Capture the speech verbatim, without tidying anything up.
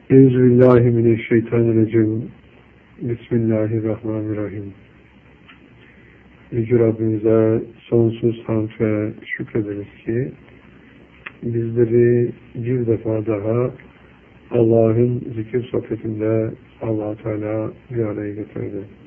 Euzubillahimineşşeytanirracim. Bismillahirrahmanirrahim. Yüce Rabbimize sonsuz hamd ve şükrederiz ki bizleri bir defa daha Allah'ın zikir sohbetinde Allah-u Teala bir araya getirdi.